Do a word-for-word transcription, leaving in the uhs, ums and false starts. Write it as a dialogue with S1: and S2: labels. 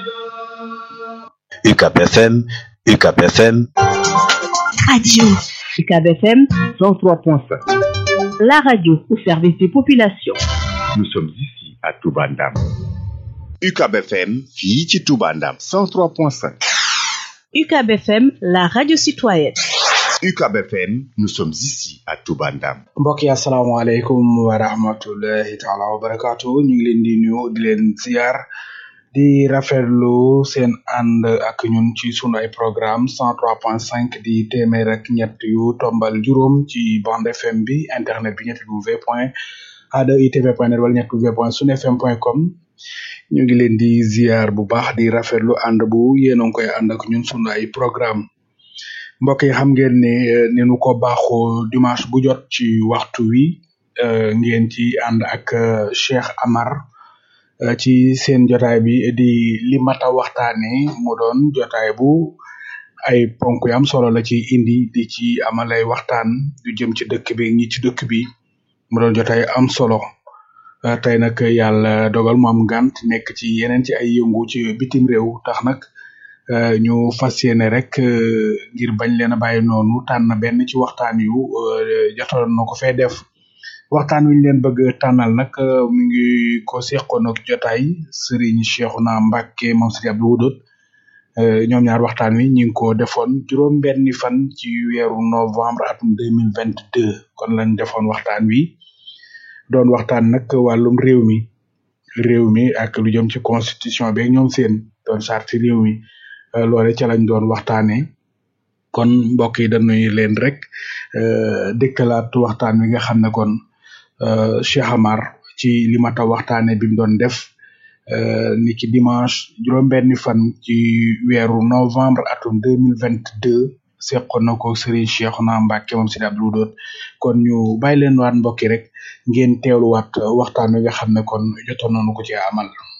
S1: U C A B F M, U C A B F M.
S2: Radio. U C A B F M cent trois point cinq. La radio au service des populations.
S3: Nous sommes ici à Touba Ndam.
S4: U C A B F M fii ci Touba Ndam
S3: cent trois point cinq.
S2: U C A B F M, la radio citoyenne.
S4: U C A B F M, nous sommes ici à Touba Ndam.
S5: mbokk yi asalaamaaleykum wa rahmatullahi taala wa barakaatu ñu ngi leen di nuyu di leen ziar di rafetlu seen ànd ak ñun ci sunu ay programme cent trois point cinq di téeméer ak ñett yu tombal juróom ci bande F M bi internet bi ñetti w point a deux i t v point net wala ñetti w point sun f m point com ñu ngi leen di ziar bu baax di rafetlu ànd bu yéen a ngi koy ànd ak ñun sunu ay programme mbokk yi xam ngeen ne ni nu ko baaxoo dimanche bu jot ci waxtu wi ngeen ci ànd ak Cheikh Amar ci seen jotaay bi di li mata waxtaane mu doon jotaay bu ay ponk yu am solo la ci indi di ci amal ay waxtaan yu jëm ci dëkk bi ñi ci dëkk bi mu doon jotaay am solo tey nag yàlla dogal mu am gànt nekk ci yeneen ci ay yëngu ci bitim réew tax nag ñu fas yéene rek ngir bañ leen a bàyyi noonu tànn benn ci waxtaan yu jotoon na ko fee def waxtaan wi ñu leen bëgg tànnal nag mi ngi ko seqoon ak jotaay Serigne Cheikhouna Mbacké moom Serigne Abdou Wadoud ñoom ñaar waxtaan wi ñu ngi ko defoon juróom benni fan ci weeru novembre atum deux mille vingt deux kon lañ defoon waxtaan wi doon waxtaan nag wàllum réew mi réew mi ak lu jëm ci constitution bi ak ñoom seen doon charte réew mi loole ca lañ doon waxtaanee kon mbokk yi dañuy leen rek dëkkalaat waxtaan wi nga xam ne kon Cheikh Amar ci li mata waxtaane bi mu doon def ni ki dimanche juróom benni fan ci weeru novembre atum deux mille vingt deux seqoon na ko Serigne Cheikhouna Mbacké moom Serigne Abdou Wadoud kon ñu bàyyi leen waat mbokk yi rek ngeen teewluwaat waxtaan wi nga xam ne kon jotoon nañu ko ci amal